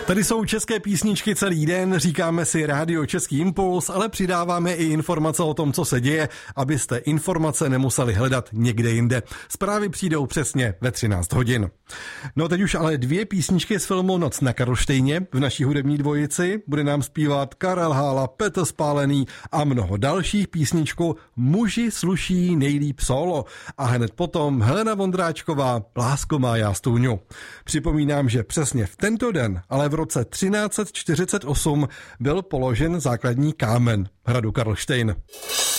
Tady jsou české písničky celý den, říkáme si Rádio Český impuls, ale přidáváme i informace o tom, co se děje, abyste informace nemuseli hledat někde jinde. Zprávy přijdou přesně ve 13 hodin. No teď už ale 2 písničky z filmu Noc na Karlštejně v naší hudební dvojici. Bude nám zpívat Karel Hála, Petr Spálený a mnoho dalších. Písničku Muži sluší nejlíp solo. A hned potom Helena Vondráčková Lásko má já stůňu. Připomínám, že přesně v tento den, ale v roce 1348 byl položen základní kámen hradu Karlštejn.